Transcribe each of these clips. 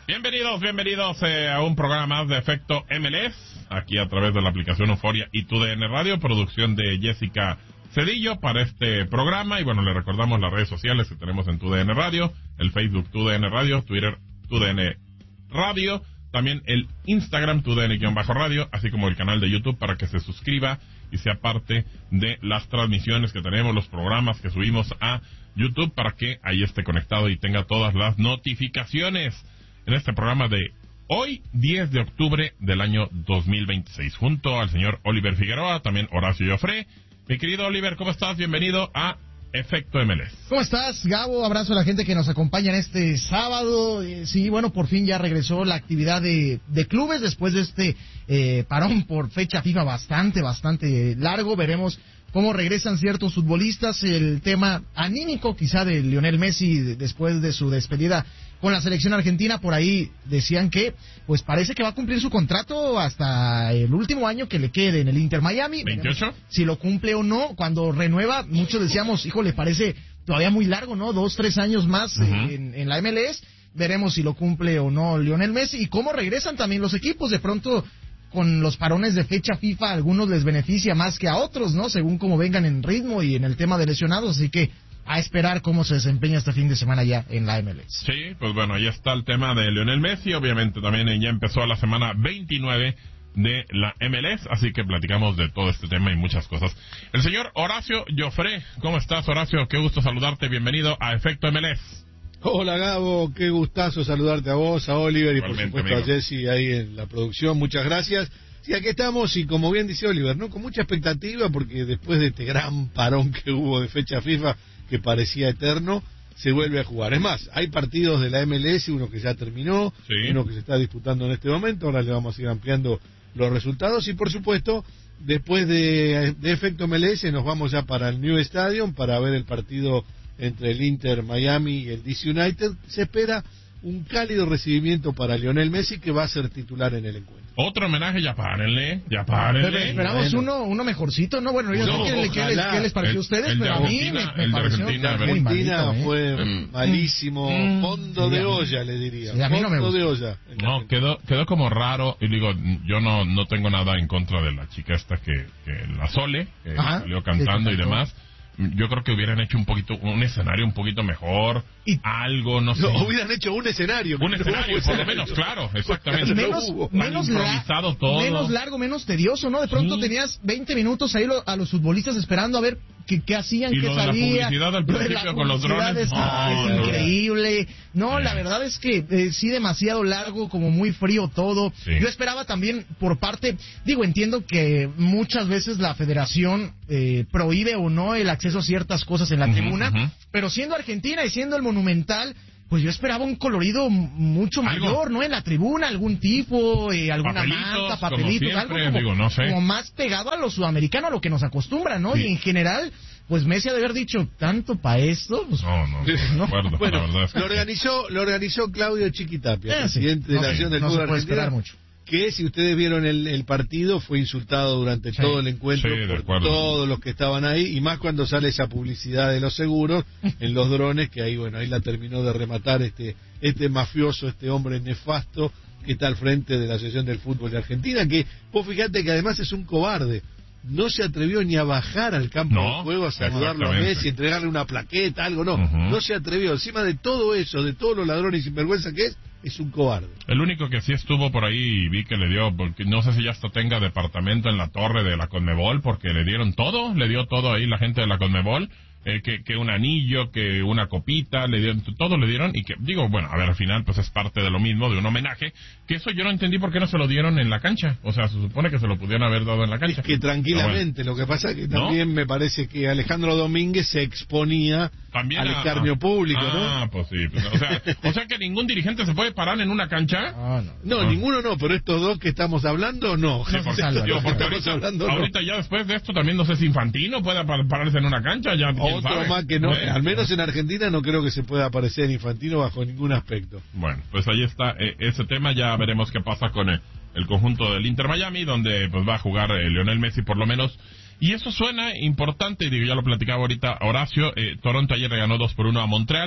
Bienvenidos a un programa más de Efecto MLS, aquí a través de la aplicación Euforia y TUDN Radio, producción de Jessica Cedillo para este programa. Y bueno, le recordamos las redes sociales que tenemos en TUDN Radio, el Facebook TUDN Radio, Twitter TUDN Radio, también el Instagram TUDN-radio, así como el canal de YouTube para que se suscriba y sea parte de las transmisiones que tenemos, los programas que subimos a YouTube, para que ahí esté conectado y tenga todas las notificaciones. En este programa de hoy, 10 de octubre del año 2026, junto al señor Oliver Figueroa, también Horacio Joffre. Mi querido Oliver, ¿cómo estás? Bienvenido a Efecto MLS. ¿Cómo estás, Gabo? Abrazo a la gente que nos acompaña en este sábado. Sí, bueno, por fin ya regresó la actividad de clubes después de este parón por fecha FIFA bastante largo. Veremos cómo regresan ciertos futbolistas, el tema anímico quizá de Lionel Messi después de su despedida con la selección argentina. Por ahí decían que pues parece que va a cumplir su contrato hasta el último año que le quede en el Inter Miami. 28. Si lo cumple o no, cuando renueva, muchos decíamos, híjole, parece todavía muy largo, ¿no? 2-3 años más en la MLS. Veremos si lo cumple o no Lionel Messi y cómo regresan también los equipos. De pronto, con los parones de fecha FIFA, a algunos les beneficia más que a otros, ¿no? Según cómo vengan en ritmo y en el tema de lesionados, así que a esperar cómo se desempeña este fin de semana ya en la MLS. Sí, pues bueno, ahí está el tema de Lionel Messi. Obviamente también ya empezó la semana 29 de la MLS, así que platicamos de todo este tema y muchas cosas. El señor Horacio Joffre, ¿cómo estás, Horacio? Qué gusto saludarte, bienvenido a Efecto MLS. Hola, Gabo, qué gustazo saludarte a vos, a Oliver y por supuesto amigo. A Jessy ahí en la producción, muchas gracias. Sí, aquí estamos y como bien dice Oliver, ¿no? Con mucha expectativa porque después de este gran parón que hubo de fecha FIFA que parecía eterno, se vuelve a jugar. Es más, hay partidos de la MLS, uno que ya terminó, sí, uno que se está disputando en este momento, ahora le vamos a ir ampliando los resultados y por supuesto, después de Efecto MLS nos vamos ya para el New Stadium para ver el partido entre el Inter Miami y el DC United. Se espera un cálido recibimiento para Lionel Messi, que va a ser titular en el encuentro. Otro homenaje, ya párenle. Pero esperamos uno mejorcito, ¿no? Bueno, yo no sé qué les pareció a ustedes, pero a mí me pareció muy malito, fue malísimo, fondo de olla, le diría. Sí, a mí no me gustó. De olla. No, quedó como raro, y digo, yo no tengo nada en contra de la chica esta que la Sole, que salió cantando y demás. Yo creo que hubieran hecho un escenario un poquito mejor, algo, no sé. No, hubieran hecho un escenario. Un escenario, por lo menos, claro, exactamente. Menos improvisado todo. Menos largo, menos tedioso, ¿no? De pronto tenías 20 minutos ahí a los futbolistas esperando a ver qué hacían, qué salía. Y lo de la publicidad al principio con los drones. Es increíble. No, la verdad es que sí, demasiado largo, como muy frío todo. Sí. Yo esperaba también por parte, entiendo que muchas veces la federación prohíbe o no el acceso a ciertas cosas en la tribuna, pero siendo Argentina y siendo el Monumental, pues yo esperaba un colorido mucho mayor, ¿no? En la tribuna, algún tipo, alguna manta, papelitos, algo como más pegado a lo sudamericano, a lo que nos acostumbran, ¿no? Sí. Y en general, pues Messi ha de haber dicho, ¿tanto para esto? Pues, no. Acuerdo, bueno, la verdad es que... lo organizó Claudio Chiquitapia, presidente de la Nación del Fútbol Argentina, mucho. Que si ustedes vieron el partido fue insultado durante todo el encuentro por todos los que estaban ahí, y más cuando sale esa publicidad de los seguros en los drones, que ahí la terminó de rematar este mafioso, este hombre nefasto que está al frente de la Asociación del Fútbol de Argentina, que vos fíjate que además es un cobarde. No se atrevió ni a bajar al campo de juego a saludarlo a Messi, entregarle una plaqueta, algo, no se atrevió. Encima de todo eso, de todos los ladrones y sinvergüenza que es un cobarde. El único que sí estuvo por ahí y vi que le dio, porque no sé si ya hasta tenga departamento en la torre de la Conmebol, porque le dio todo ahí la gente de la Conmebol. Que un anillo, que una copita, todo le dieron, y que, al final pues es parte de lo mismo, de un homenaje, que eso yo no entendí por qué no se lo dieron en la cancha, o sea, se supone que se lo pudieron haber dado en la cancha. Es que tranquilamente, lo que pasa es que también me parece que Alejandro Domínguez se exponía también al escarnio público, ¿no? Pues sí, o sea que ningún dirigente se puede parar en una cancha. No, ninguno no, pero estos dos que estamos hablando, no. Sí, porque ahorita ya después de esto también no sé si Infantino puede pararse en una cancha, ya. Otro más que no, al menos en Argentina no creo que se pueda aparecer Infantino bajo ningún aspecto. Bueno, pues ahí está ese tema, ya veremos qué pasa con el conjunto del Inter Miami, donde pues va a jugar Lionel Messi por lo menos, y eso suena importante, ya lo platicaba ahorita Horacio. Toronto ayer le ganó 2-1 a Montreal,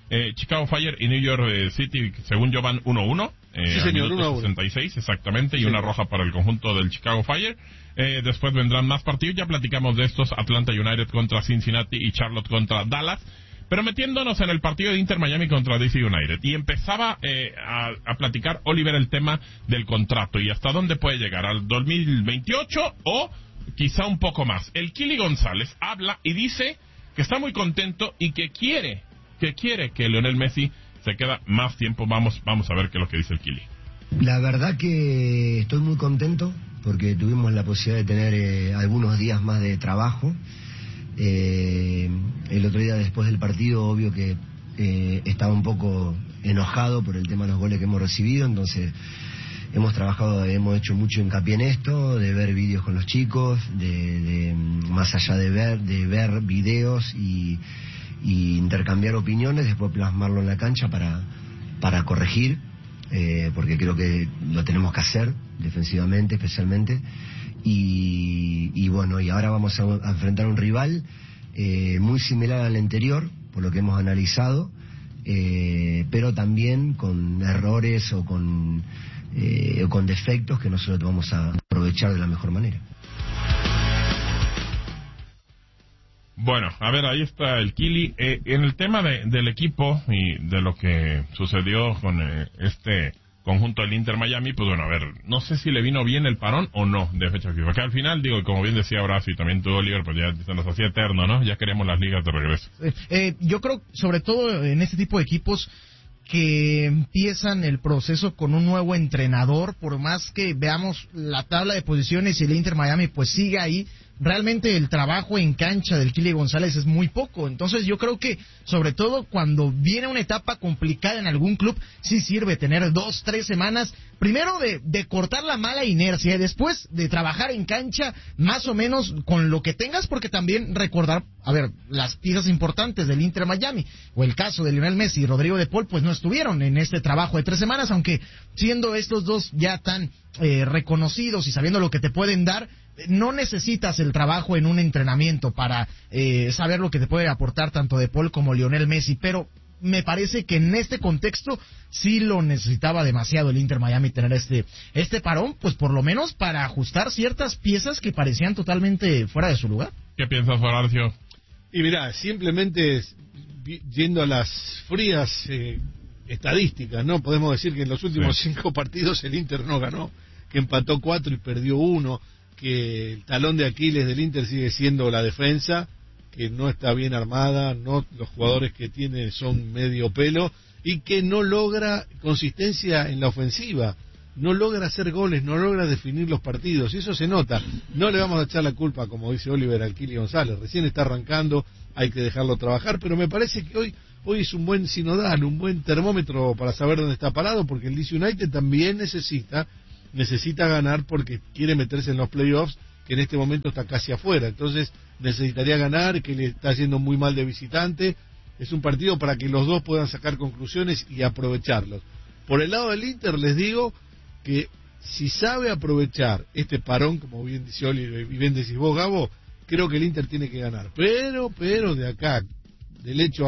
Chicago Fire y New York City, según yo, van 1-1. Sí, señor, 1-1. 66, exactamente, y sí, una roja para el conjunto del Chicago Fire. Después vendrán más partidos, ya platicamos de estos: Atlanta United contra Cincinnati y Charlotte contra Dallas. Pero metiéndonos en el partido de Inter Miami contra DC United, y empezaba a platicar Oliver el tema del contrato y hasta dónde puede llegar, al 2028 o quizá un poco más. El Kili González habla y dice que está muy contento y que quiere que Lionel Messi se queda más tiempo. Vamos a ver qué es lo que dice el Kili. La verdad que estoy muy contento porque tuvimos la posibilidad de tener algunos días más de trabajo. El otro día, después del partido, obvio que estaba un poco enojado por el tema de los goles que hemos recibido, entonces hemos trabajado, hemos hecho mucho hincapié en esto, de ver vídeos con los chicos, de más allá de ver videos y intercambiar opiniones, después plasmarlo en la cancha para corregir, porque creo que lo tenemos que hacer defensivamente, especialmente. Y bueno, y ahora vamos a enfrentar a un rival muy similar al anterior, por lo que hemos analizado, pero también con errores o con defectos que nosotros vamos a aprovechar de la mejor manera. Bueno, a ver, ahí está el Kili. En el tema del equipo y de lo que sucedió con este conjunto del Inter Miami, pues bueno, a ver, no sé si le vino bien el parón o no de fecha FIFA, que al final, digo, como bien decía Horacio y también tú, Oliver, pues ya se nos hacía eterno, ¿no? Ya queremos las ligas de regreso. Yo creo, sobre todo en este tipo de equipos que empiezan el proceso con un nuevo entrenador, por más que veamos la tabla de posiciones y el Inter Miami pues sigue ahí, realmente el trabajo en cancha del Kili González es muy poco. Entonces yo creo que, sobre todo cuando viene una etapa complicada en algún club, sí sirve tener 2-3 semanas, primero de cortar la mala inercia y después de trabajar en cancha más o menos con lo que tengas, porque también recordar, a ver, las piezas importantes del Inter Miami, o el caso de Lionel Messi y Rodrigo de Paul, pues no estuvieron en este trabajo de 3 semanas, aunque siendo estos dos ya tan reconocidos y sabiendo lo que te pueden dar, no necesitas el trabajo en un entrenamiento para saber lo que te puede aportar tanto De Paul como Lionel Messi, pero me parece que en este contexto sí lo necesitaba demasiado el Inter Miami tener este parón, pues por lo menos para ajustar ciertas piezas que parecían totalmente fuera de su lugar. ¿Qué piensas, Horacio? Y mira, simplemente yendo a las frías estadísticas, ¿no? Podemos decir que en los últimos 5 partidos el Inter no ganó, que empató 4 y perdió 1, que el talón de Aquiles del Inter sigue siendo la defensa, que no está bien armada, no, los jugadores que tiene son medio pelo, y que no logra consistencia en la ofensiva, no logra hacer goles, no logra definir los partidos, y eso se nota. No le vamos a echar la culpa, como dice Oliver, al Kili González, recién está arrancando, hay que dejarlo trabajar, pero me parece que hoy es un buen sinodal, un buen termómetro para saber dónde está parado, porque el DC United también necesita ganar porque quiere meterse en los playoffs, que en este momento está casi afuera, entonces necesitaría ganar, que le está haciendo muy mal de visitante. Es un partido para que los dos puedan sacar conclusiones y aprovecharlos. Por el lado del Inter les digo que si sabe aprovechar este parón, como bien dice Oliver y bien decís vos, Gabo, creo que el Inter tiene que ganar, pero de acá, del hecho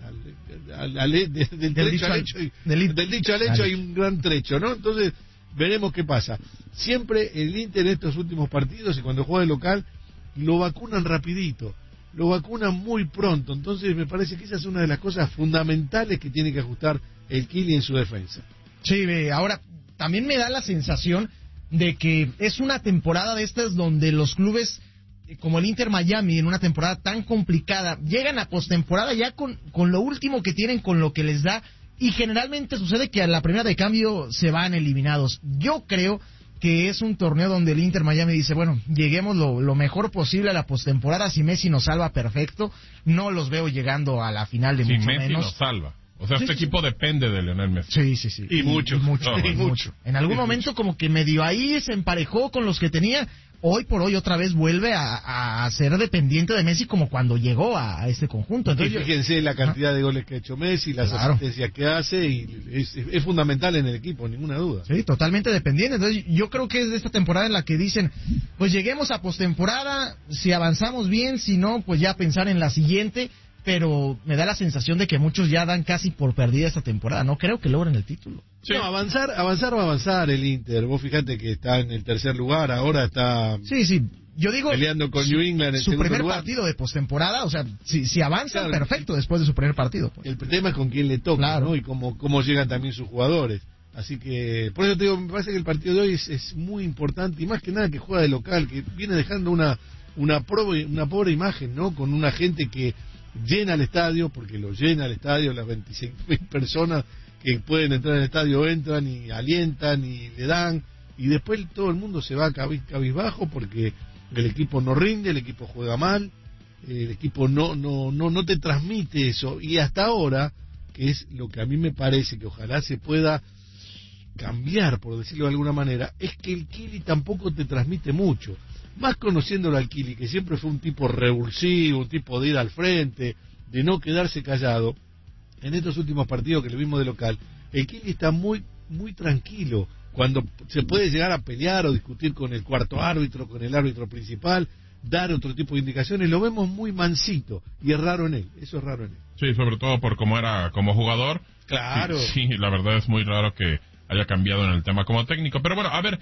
del dicho al hecho hay un gran trecho, ¿no? Entonces veremos qué pasa. Siempre el Inter en estos últimos partidos y cuando juega de local lo vacunan rapidito, lo vacunan muy pronto, entonces me parece que esa es una de las cosas fundamentales que tiene que ajustar el Kili en su defensa. Sí, ahora también me da la sensación de que es una temporada de estas donde los clubes como el Inter Miami, en una temporada tan complicada, llegan a postemporada ya con lo último que tienen, con lo que les da, y generalmente sucede que a la primera de cambio se van eliminados. Yo creo que es un torneo donde el Inter Miami dice, bueno, lleguemos lo mejor posible a la postemporada. Si Messi nos salva, perfecto. No los veo llegando a la final de mucho Messi menos. Nos salva. O sea, este equipo depende de Lionel Messi. Sí. Y mucho. En algún momento como que medio ahí se emparejó con los que tenía. Hoy por hoy otra vez vuelve a ser dependiente de Messi como cuando llegó a este conjunto. Entonces, fíjense la cantidad de goles que ha hecho Messi, las asistencias que hace, y es fundamental en el equipo, ninguna duda. Sí, totalmente dependiente. Entonces yo creo que es de esta temporada en la que dicen, pues lleguemos a postemporada, si avanzamos bien, si no, pues ya pensar en la siguiente. pero me da la sensación de que muchos ya dan casi por perdida esta temporada. No creo que logren el título. Sí. No, avanzar va a avanzar el Inter. Vos fíjate que está en el tercer lugar, ahora está yo digo, peleando con New England en su primer lugar. Partido de postemporada, o sea, si avanza, claro, perfecto, después de su primer partido. Pues. El tema es con quién le toca, claro, ¿no? Y cómo llegan también sus jugadores. Así que, por eso te digo, me parece que el partido de hoy es muy importante, y más que nada que juega de local, que viene dejando una pobre imagen, ¿no? Con una gente que llena el estadio, porque lo llena el estadio, las 26.000 personas que pueden entrar al estadio entran y alientan y le dan, y después todo el mundo se va cabizbajo porque el equipo no rinde, el equipo juega mal, el equipo no te transmite eso, y hasta ahora, que es lo que a mí me parece que ojalá se pueda cambiar, por decirlo de alguna manera, es que el Kili tampoco te transmite mucho, más conociéndolo al Kili, que siempre fue un tipo revulsivo, un tipo de ir al frente, de no quedarse callado. En estos últimos partidos que le vimos de local, el Kili está muy tranquilo, cuando se puede llegar a pelear o discutir con el cuarto árbitro, con el árbitro principal, dar otro tipo de indicaciones, lo vemos muy mansito, y es raro en él, eso es raro en él. Sí, sobre todo por cómo era como jugador. Claro. Sí, la verdad es muy raro que haya cambiado en el tema como técnico, pero bueno, a ver,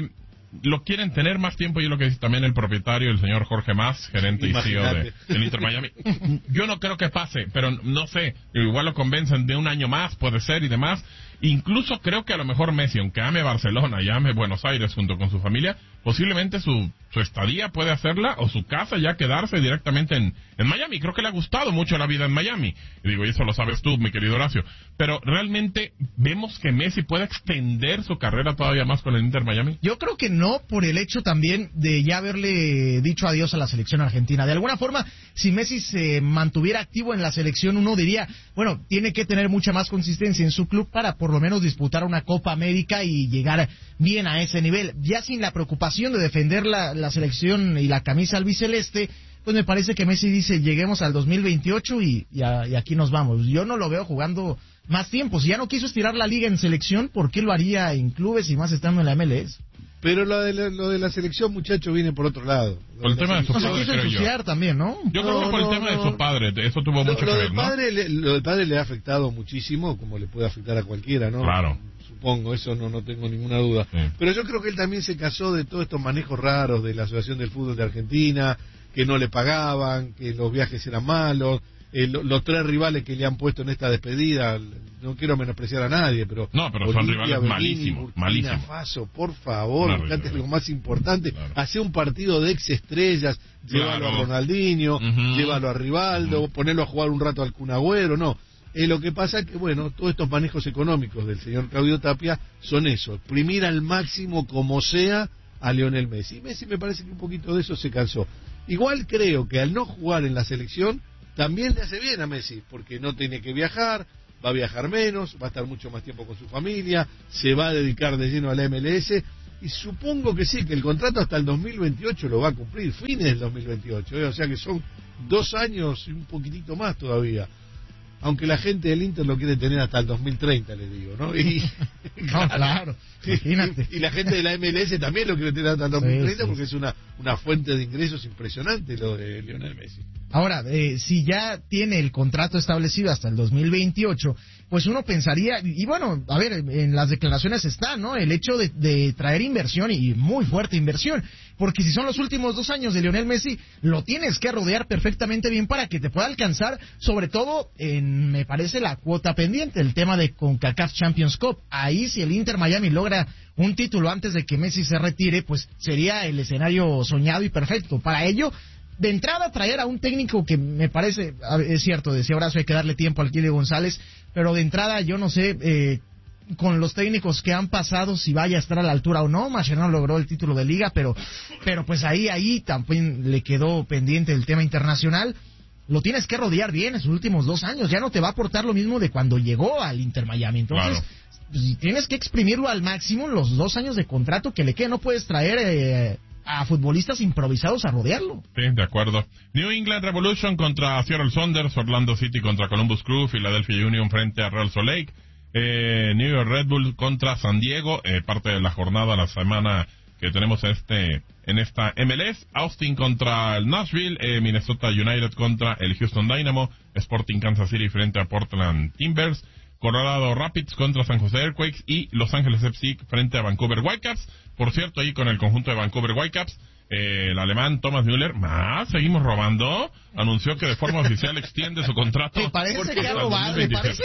lo quieren tener más tiempo, y es lo que dice también el propietario, el señor Jorge Mas, gerente y CEO del Inter Miami. Yo no creo que pase, pero no sé, igual lo convencen de un año más, puede ser, y demás. Incluso creo que a lo mejor Messi, aunque ame Barcelona y ame Buenos Aires junto con su familia, posiblemente su estadía puede hacerla, o su casa ya quedarse directamente en Miami. Creo que le ha gustado mucho la vida en Miami. Y digo, y eso lo sabes tú, mi querido Horacio. Pero realmente vemos que Messi puede extender su carrera todavía más con el Inter Miami. Yo creo que no, por el hecho también de ya haberle dicho adiós a la selección argentina. De alguna forma, si Messi se mantuviera activo en la selección, uno diría, bueno, tiene que tener mucha más consistencia en su club para por lo menos disputar una Copa América y llegar bien a ese nivel. Ya sin la preocupación de defender la selección y la camisa albiceleste, pues me parece que Messi dice, lleguemos al 2028 y aquí nos vamos. Yo no lo veo jugando más tiempo. Si ya no quiso estirar la liga en selección, ¿por qué lo haría en clubes y más estando en la MLS? Pero lo de la selección, muchacho, viene por otro lado. Por el tema de su padre, quiso ensuciar también, ¿no? Yo creo que por el tema de su padre, eso tuvo mucho que ver, ¿no? Lo del padre le ha afectado muchísimo, como le puede afectar a cualquiera, ¿no? Claro. Supongo, eso no tengo ninguna duda. Sí. Pero yo creo que él también se casó de todos estos manejos raros de la Asociación del Fútbol de Argentina, que no le pagaban, que los viajes eran malos, los 3 rivales que le han puesto en esta despedida, no quiero menospreciar a nadie, pero son rivales malísimos, malísimos. Faso, por favor, buscate lo más importante, hace un partido de ex estrellas, llévalo a Ronaldinho, llévalo a Rivaldo, ponerlo a jugar un rato al Kun Agüero, no. Lo que pasa es que, bueno, todos estos manejos económicos del señor Claudio Tapia son eso, exprimir al máximo como sea a Lionel Messi. Y Messi me parece que un poquito de eso se cansó. Igual creo que al no jugar en la selección también le hace bien a Messi, porque no tiene que viajar, va a viajar menos, va a estar mucho más tiempo con su familia, se va a dedicar de lleno a la MLS, y supongo que sí, que el contrato hasta el 2028 lo va a cumplir, fines del 2028, o sea que son 2 años y un poquitito más todavía. Aunque la gente del Inter lo quiere tener hasta el 2030, le digo, ¿no? Y, claro, imagínate. Y la gente de la MLS también lo quiere tener hasta el 2030 porque es una fuente de ingresos impresionante lo de Lionel Messi. Ahora, si ya tiene el contrato establecido hasta el 2028, pues uno pensaría, y bueno, a ver, en las declaraciones está, ¿no? El hecho de traer inversión, y muy fuerte inversión, porque si son los últimos 2 años de Lionel Messi, lo tienes que rodear perfectamente bien para que te pueda alcanzar, sobre todo en, me parece, la cuota pendiente, el tema de CONCACAF Champions Cup. Ahí, si el Inter Miami logra un título antes de que Messi se retire, pues sería el escenario soñado y perfecto. Para ello, de entrada, traer a un técnico que me parece, es cierto, decía Horacio, hay que darle tiempo al Kili González, pero de entrada yo no sé, con los técnicos que han pasado, si vaya a estar a la altura o no. Mascherano logró el título de liga, pero pues ahí también le quedó pendiente el tema internacional. Lo tienes que rodear bien en sus últimos 2 años, ya no te va a aportar lo mismo de cuando llegó al Inter Miami, entonces pues, tienes que exprimirlo al máximo los 2 años de contrato que le queda, no puedes traer a futbolistas improvisados a rodearlo. Sí, de acuerdo. New England Revolution contra Seattle Sounders, Orlando City contra Columbus Crew, Philadelphia Union frente a Real Salt Lake, New York Red Bull contra San Diego, parte de la jornada, la semana que tenemos en en esta MLS. Austin contra el Nashville, Minnesota United contra el Houston Dynamo, Sporting Kansas City frente a Portland Timbers, Colorado Rapids contra San Jose Earthquakes y Los Ángeles FC frente a Vancouver Whitecaps. Por cierto, ahí con el conjunto de Vancouver Whitecaps, el alemán Thomas Müller, seguimos robando, anunció que de forma oficial extiende su contrato. ¿Te parece que ha robado? ¿Me parece?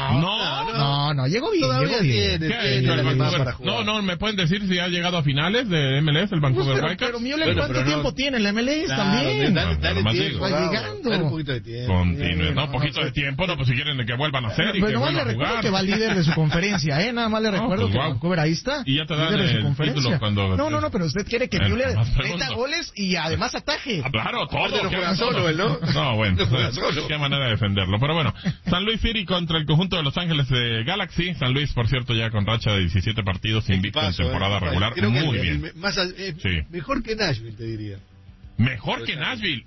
No, llegó bien. Todavía tiene para jugar. No, ¿me pueden decir si ha llegado a finales de MLS el Vancouver Whitecaps? Pero Müller, ¿cuánto tiempo tiene en la MLS también? Dale tiempo, va llegando. Dale un poquito de tiempo. Continúe, poquito de tiempo, pues si quieren que vuelvan a hacer y que vuelvan a jugar. Le recuerdo que va líder de su conferencia, nada más le recuerdo que Vancouver ahí está. Y ya te dan el título cuando... No, pero usted quiere que Müller meta goles y además ataje. Claro, todo. No juega solo, ¿no? No, bueno, qué manera de defenderlo. Pero bueno, San Luis City contra el conjunto de Los Ángeles Galaxy. San Luis, por cierto, ya con racha de 17 partidos invicto en temporada regular. Muy bien. Mejor que Nashville, te diría. Mejor que Nashville.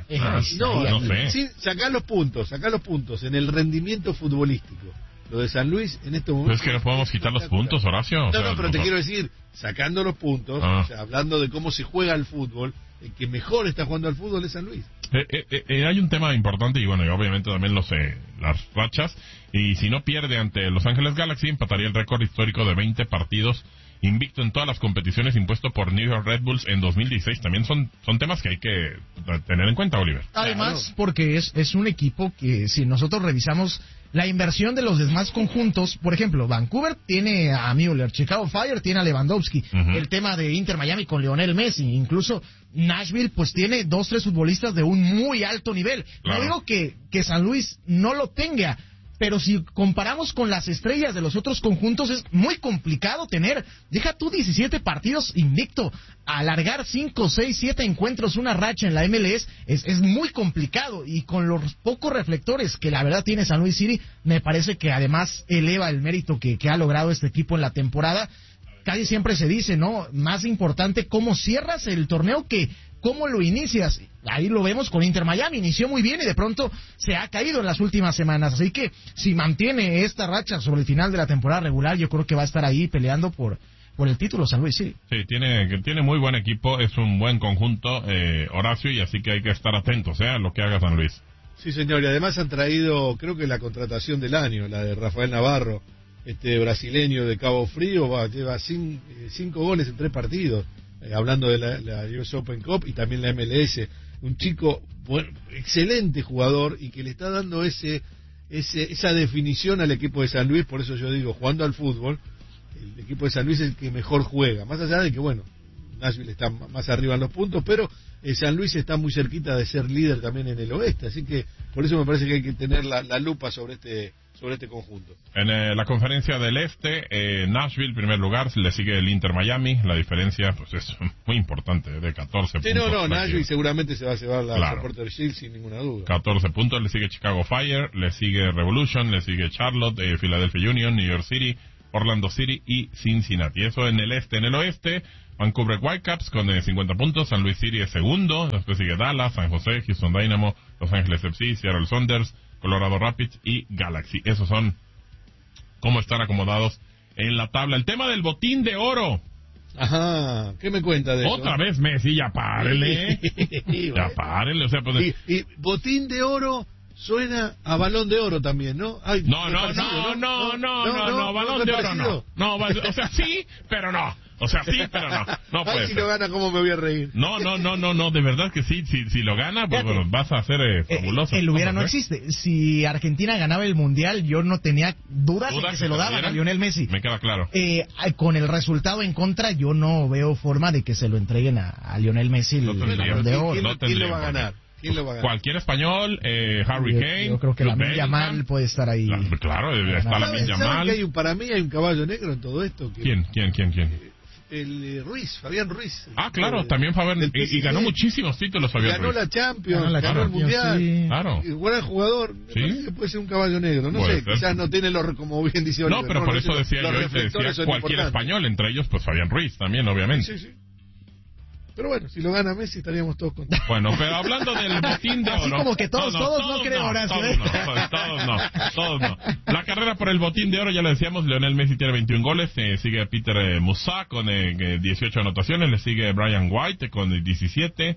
No sé. Sacar los puntos en el rendimiento futbolístico. Lo de San Luis en este momento... Es que no podemos quitar los puntos, Horacio. No, pero te quiero decir, sacando los puntos, hablando de cómo se juega el fútbol, el que mejor está jugando al fútbol es San Luis. Hay un tema importante y bueno, y obviamente también las rachas. Y si no pierde ante Los Ángeles Galaxy, empataría el récord histórico de 20 partidos invicto en todas las competiciones impuesto por New York Red Bulls en 2016. También son temas que hay que tener en cuenta, Oliver. Además, porque es un equipo que si nosotros revisamos la inversión de los demás conjuntos, por ejemplo, Vancouver tiene a Müller, Chicago Fire tiene a Lewandowski, el tema de Inter Miami con Lionel Messi, incluso Nashville pues tiene 2-3 futbolistas de un muy alto nivel. Claro. No digo que San Luis no lo tenga, pero si comparamos con las estrellas de los otros conjuntos es muy complicado deja tú 17 partidos invicto, alargar 5, 6, 7 encuentros, una racha en la MLS es muy complicado, y con los pocos reflectores que la verdad tiene San Luis City, me parece que además eleva el mérito que ha logrado este equipo en la temporada. Casi siempre se dice, ¿no? Más importante cómo cierras el torneo que cómo lo inicias. Ahí lo vemos con Inter Miami, inició muy bien y de pronto se ha caído en las últimas semanas. Así que si mantiene esta racha sobre el final de la temporada regular, yo creo que va a estar ahí peleando por el título San Luis, sí. Sí, tiene muy buen equipo, es un buen conjunto, Horacio, y así que hay que estar atentos a lo que haga San Luis. Sí, señor, y además han traído, creo que la contratación del año, la de Rafael Navarro, brasileño de Cabo Frío, lleva 5 goles en 3 partidos. Hablando de la US Open Cup y también la MLS, un chico excelente jugador y que le está dando esa definición al equipo de San Luis. Por eso yo digo, jugando al fútbol, el equipo de San Luis es el que mejor juega, más allá de que Nashville está más arriba en los puntos, pero San Luis está muy cerquita de ser líder también en el oeste, así que por eso me parece que hay que tener la lupa sobre este conjunto. En la conferencia del Este, Nashville, primer lugar, le sigue el Inter Miami. La diferencia pues es muy importante, de 14 puntos. Sí, Nashville seguramente se va a llevar la Supporter Shield sin ninguna duda. 14 puntos, le sigue Chicago Fire, le sigue Revolution, le sigue Charlotte, Philadelphia Union, New York City, Orlando City y Cincinnati. Eso en el Este. En el Oeste, Vancouver Whitecaps con 50 puntos, San Luis City es segundo, después sigue Dallas, San Jose, Houston Dynamo, Los Ángeles FC, Seattle Sounders, Colorado Rapids y Galaxy. Esos son cómo están acomodados en la tabla. El tema del botín de oro. Ajá, ¿qué me cuenta de eso? Otra vez Messi, ya párele. Ya párele, o sea, pues... y botín de oro suena a balón de oro también, ¿no? Ay, no, balón de oro no. No, o sea, sí, pero no. O sea, sí, pero no. No puede si lo gana, ¿cómo me voy a reír? No, de verdad que sí. Si lo gana, pues bueno, vas a ser fabuloso. El hubiera no existe. Si Argentina ganaba el Mundial, yo no tenía dudas en que se lo daban a Lionel Messi. Me queda claro. Con el resultado en contra, yo no veo forma de que se lo entreguen a Lionel Messi el balón de oro. ¿Quién lo va a ganar? Cualquier español, Harry Kane. Yo creo que Lamine Yamal puede estar ahí. Claro, está Lamine Yamal. Para mí hay un caballo negro en todo esto. ¿Quién? El Fabián Ruiz. Claro, también Fabián, y ganó muchísimos títulos Fabián Ruiz. Ganó la Champions, ganó el Mundial. Sí. Claro. Buen jugador, puede ser un caballo negro. No sé, quizás no tiene como bien dice Oliver. No, pero por eso decía yo, decía cualquier español, entre ellos pues Fabián Ruiz también, obviamente. Sí. Pero bueno, si lo gana Messi estaríamos todos contentos. Bueno, pero hablando del botín de oro... Así como que todos no creo, Horacio. Todos no. La carrera por el botín de oro, ya le decíamos, Lionel Messi tiene 21 goles, sigue Peter Musa con 18 anotaciones, le sigue Brian White con 17,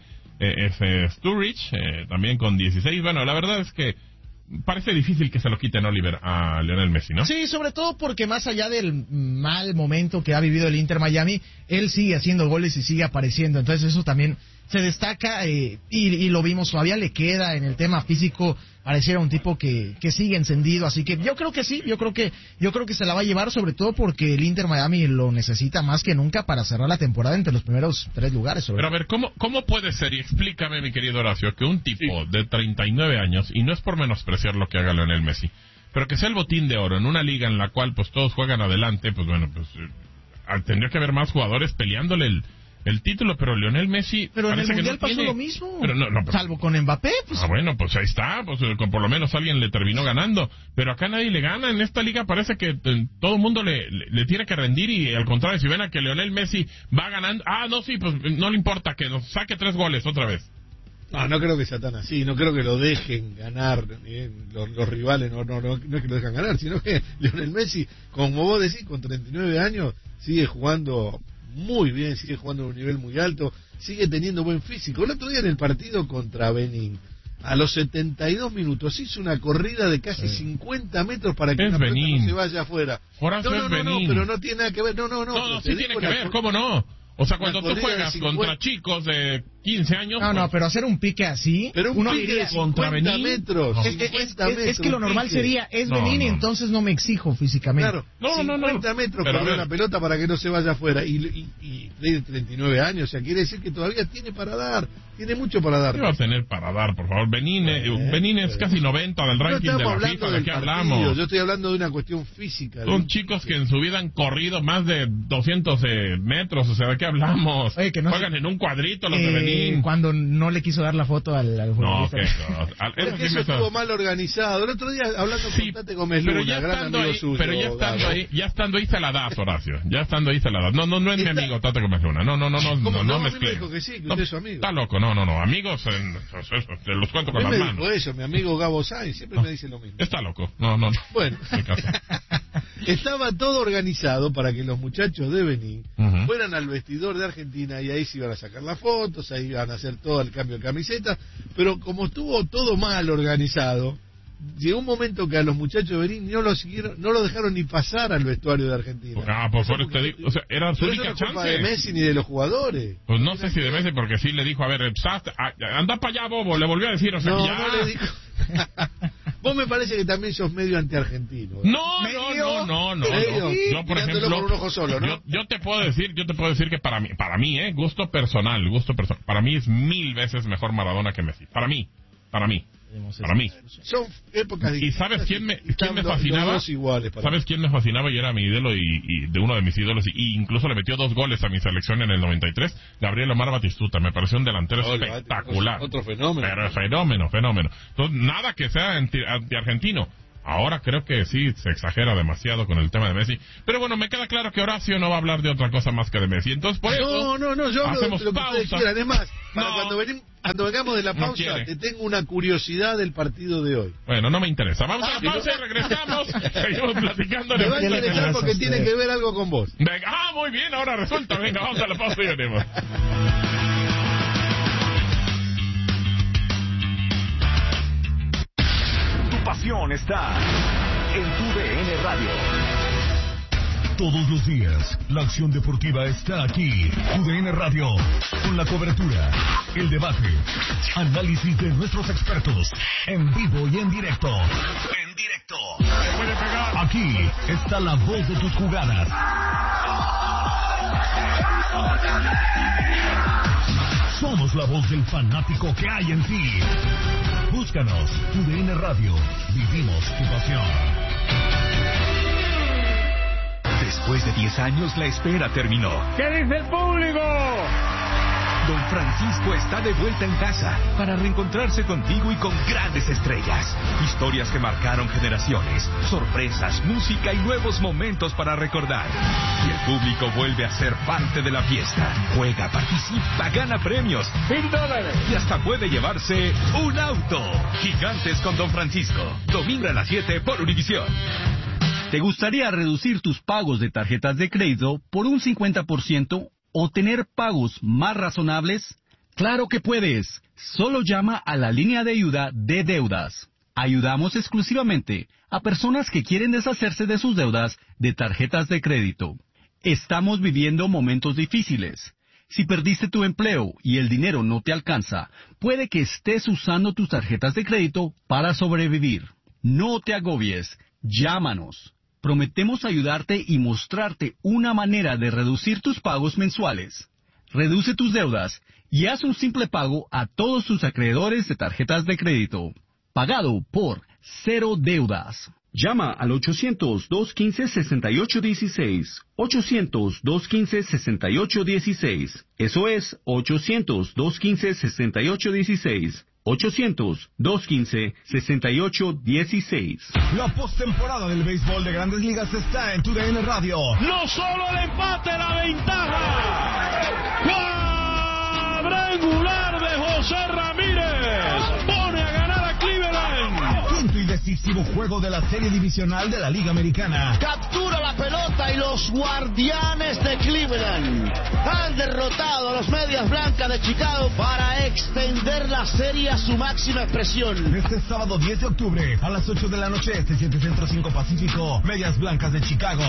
Sturridge también con 16. Bueno, la verdad es que parece difícil que se lo quiten, Oliver, a Lionel Messi, ¿no? Sí, sobre todo porque más allá del mal momento que ha vivido el Inter Miami, él sigue haciendo goles y sigue apareciendo, entonces eso también se destaca y lo vimos, todavía le queda en el tema físico, pareciera un tipo que sigue encendido, así que yo creo que sí, yo creo que se la va a llevar, sobre todo porque el Inter Miami lo necesita más que nunca para cerrar la temporada entre los primeros 3 lugares. Pero a ver, ¿cómo puede ser, y explícame, mi querido Horacio, que un tipo de 39 años, y no es por menospreciar lo que haga Lionel Messi, pero que sea el botín de oro en una liga en la cual pues todos juegan adelante, pues bueno, pues tendría que haber más jugadores peleándole el título, pero Lionel Messi... Pero en el Mundial pasó tiene... lo mismo, pero salvo con Mbappé. Pues... bueno, pues ahí está, pues por lo menos alguien le terminó ganando, pero acá nadie le gana, en esta liga parece que todo el mundo le tiene que rendir, y al contrario, si ven a que Lionel Messi va ganando, pues no le importa que nos saque 3 goles otra vez. No creo que sea tan así, no creo que lo dejen ganar, los rivales no es que lo dejan ganar, sino que Lionel Messi, como vos decís, con 39 años, sigue jugando muy bien, sigue jugando a un nivel muy alto, sigue teniendo buen físico. El otro día en el partido contra Benín, a los 72 minutos hizo una corrida de casi 50 metros para que la pelota no se vaya afuera. No, pero no tiene nada que ver, No, sí tiene que ver, ¿cómo no? O sea, cuando tú juegas contra chicos de 15 años... No, pero hacer un pique así... Pero un pique de 50 metros. Es que lo normal sería, Benín, entonces no me exijo físicamente. Claro, 50 metros correr la pelota para que no se vaya afuera. Y de 39 años, o sea, quiere decir que todavía tiene para dar. Tiene mucho para dar. ¿Qué va a tener para dar, por favor? Benín es casi 90 del ranking de la FIFA, ¿de qué hablamos? Yo estoy hablando de una cuestión física. Son chicos que en su vida han corrido más de 200 metros, o sea, ¿de qué hablamos? Oye, que no juegan en un cuadrito los de Benín. Cuando no le quiso dar la foto al futbolista. Porque eso estuvo mal organizado. El otro día, hablando con Tate Gómez Luna, gran amigo suyo. Pero ya estando ahí se la das, Horacio. Ya estando ahí se la das. No es mi amigo Tate Gómez Luna. No mezclé. Me dijo que sí, que usted es su amigo. Está loco, no. Amigos, te los cuento con las manos. Me dijo eso, mi amigo Gabo Sainz siempre me dice lo mismo. Está loco, no. Bueno, estaba todo organizado para que los muchachos de Benín fueran al vestidor de Argentina y ahí se iban a sacar las fotos, ahí iban a hacer todo el cambio de camiseta, pero como estuvo todo mal organizado, llegó un momento que a los muchachos de Benín no lo dejaron ni pasar al vestuario de Argentina. Pues por eso te digo, o sea, era su única chance. No es culpa de Messi ni de los jugadores. Pues no sé si de Messi, porque sí le dijo, a ver, anda para allá, bobo, le volvió a decir, o sea, no le dijo. Vos me parece que también sos medio antiargentino. No. Yo, por ejemplo, por un ojo solo, ¿no? yo te puedo decir que para mí, gusto personal, para mí es 1000 veces mejor Maradona que Messi. Para mí. Son épocas distintas. ¿Y sabes quién me fascinaba? ¿Sabes quién me fascinaba y era mi ídolo y de uno de mis ídolos? Y incluso le metió 2 goles a mi selección en el 93. Gabriel Omar Batistuta. Me pareció un delantero espectacular. Otro fenómeno. Pero fenómeno. Entonces, nada que sea anti-argentino. Ahora creo que sí se exagera demasiado con el tema de Messi. Pero bueno, me queda claro que Horacio no va a hablar de otra cosa más que de Messi. Entonces, por eso yo hacemos hablo de lo que pausa. ustedes quieran. Además, cuando vengamos de la pausa, te tengo una curiosidad del partido de hoy. Bueno, no me interesa. Vamos a la pausa y regresamos. Seguimos platicando. Me va a interesar porque tiene que ver algo con vos. Venga, muy bien, ahora resulta. Venga, vamos a la pausa y venimos. Pasión está en tu DN Radio. Todos los días, la acción deportiva está aquí. UDN Radio, con la cobertura, el debate, análisis de nuestros expertos, en vivo y en directo. Aquí está la voz de tus jugadas. Somos la voz del fanático que hay en ti. Búscanos, UDN Radio. Vivimos tu pasión. Después de 10 años, la espera terminó. ¿Qué dice el público? Don Francisco está de vuelta en casa para reencontrarse contigo y con grandes estrellas. Historias que marcaron generaciones, sorpresas, música y nuevos momentos para recordar. Y el público vuelve a ser parte de la fiesta. Juega, participa, gana premios, $1000 y hasta puede llevarse un auto. Gigantes con Don Francisco. Domingo a las 7 por Univisión. ¿Te gustaría reducir tus pagos de tarjetas de crédito por un 50% o tener pagos más razonables? ¡Claro que puedes! Solo llama a la línea de ayuda de deudas. Ayudamos exclusivamente a personas que quieren deshacerse de sus deudas de tarjetas de crédito. Estamos viviendo momentos difíciles. Si perdiste tu empleo y el dinero no te alcanza, puede que estés usando tus tarjetas de crédito para sobrevivir. No te agobies. Llámanos. Prometemos ayudarte y mostrarte una manera de reducir tus pagos mensuales. Reduce tus deudas y haz un simple pago a todos tus acreedores de tarjetas de crédito. Pagado por Cero Deudas. Llama al 800-215-6816. 800-215-6816. Eso es 800-215-6816. 800-215-6816. La postemporada del béisbol de Grandes Ligas está en TUDN Radio. No solo el empate, la ventaja. Cuadrangular de José Ramírez. Pone a ganar a Cleveland. Quinto y decisivo juego de la serie divisional de la Liga Americana. Captura la pelota y los Guardianes de Cleveland han derrotado a los Medias Blancas de Chicago para extender la serie a su máxima expresión. Este sábado 10 de octubre a las 8 de la noche, 7 Centro 5 Pacífico, Medias Blancas de Chicago.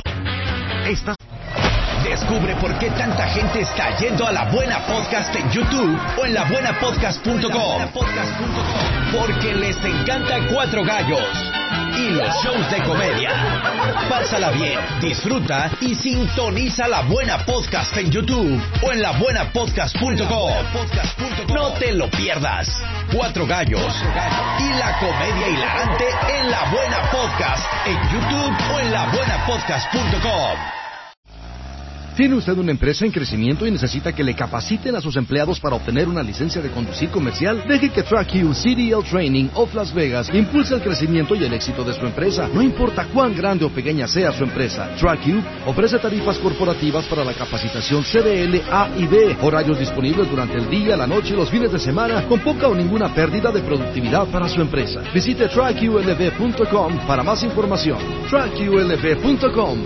Descubre por qué tanta gente está yendo a La Buena Podcast en YouTube o en labuenapodcast.com. Porque les encanta Cuatro Gallos y los shows de comedia. Pásala bien, disfruta y sintoniza La Buena Podcast en YouTube o en labuenapodcast.com. No te lo pierdas. Cuatro Gallos y la comedia hilarante en La Buena Podcast en YouTube o en labuenapodcast.com. ¿Tiene usted una empresa en crecimiento y necesita que le capaciten a sus empleados para obtener una licencia de conducir comercial? Deje que TrackU CDL Training of Las Vegas impulse el crecimiento y el éxito de su empresa. No importa cuán grande o pequeña sea su empresa, TrackU ofrece tarifas corporativas para la capacitación CDL A y B, horarios disponibles durante el día, la noche y los fines de semana, con poca o ninguna pérdida de productividad para su empresa. Visite TrackULV.com para más información. TrackULV.com.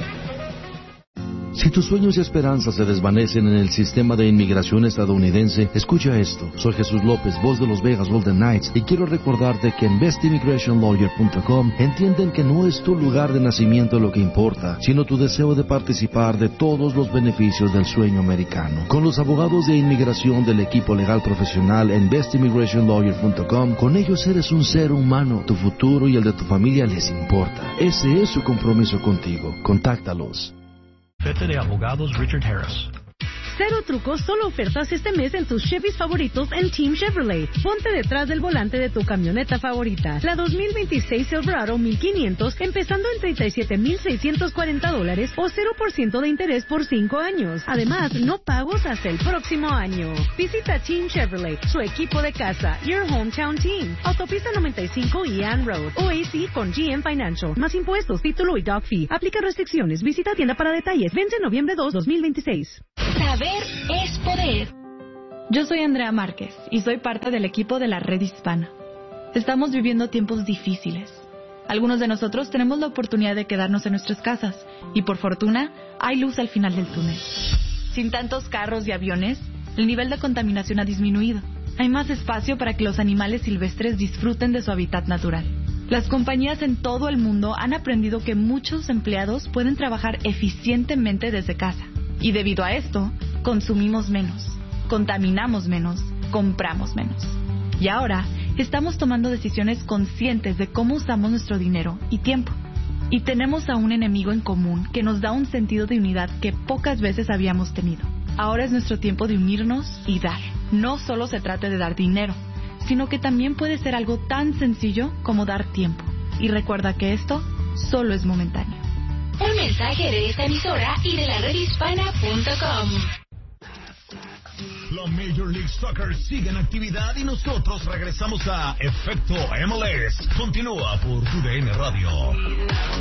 Si tus sueños y esperanzas se desvanecen en el sistema de inmigración estadounidense, escucha esto. Soy Jesús López, voz de los Vegas Golden Knights, y quiero recordarte que en bestimmigrationlawyer.com entienden que no es tu lugar de nacimiento lo que importa, sino tu deseo de participar de todos los beneficios del sueño americano. Con los abogados de inmigración del equipo legal profesional en bestimmigrationlawyer.com, con ellos eres un ser humano. Tu futuro y el de tu familia les importa. Ese es su compromiso contigo. Contáctalos. De abogados Richard Harris. Cero trucos, solo ofertas este mes en tus Chevys favoritos en Team Chevrolet. Ponte detrás del volante de tu camioneta favorita. La 2026 Silverado 1500 empezando en $37,640 o 0% de interés por 5 años. Además, no pagos hasta el próximo año. Visita Team Chevrolet, su equipo de casa, Your Hometown Team. Autopista 95 y Ann Road. OAC con GM Financial. Más impuestos, título y doc fee. Aplica restricciones. Visita tienda para detalles. Vence noviembre 2, 2026. Saber es poder. Yo soy Andrea Márquez y soy parte del equipo de la Red Hispana. Estamos viviendo tiempos difíciles. Algunos de nosotros tenemos la oportunidad de quedarnos en nuestras casas y por fortuna hay luz al final del túnel. Sin tantos carros y aviones, el nivel de contaminación ha disminuido. Hay más espacio para que los animales silvestres disfruten de su hábitat natural. Las compañías en todo el mundo han aprendido que muchos empleados pueden trabajar eficientemente desde casa. Y debido a esto, consumimos menos, contaminamos menos, compramos menos. Y ahora, estamos tomando decisiones conscientes de cómo usamos nuestro dinero y tiempo. Y tenemos a un enemigo en común que nos da un sentido de unidad que pocas veces habíamos tenido. Ahora es nuestro tiempo de unirnos y dar. No solo se trata de dar dinero, sino que también puede ser algo tan sencillo como dar tiempo. Y recuerda que esto solo es momentáneo. Un mensaje de esta emisora y de la redhispana.com. La Major League Soccer sigue en actividad y nosotros regresamos a Efecto MLS. Continúa por TUDN Radio.